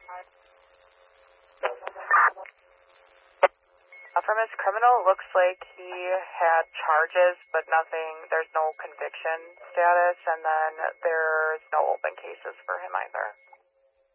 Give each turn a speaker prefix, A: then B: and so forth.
A: From his criminal, it looks like he had charges, but nothing, there's no conviction status, and then there's no open cases for him either.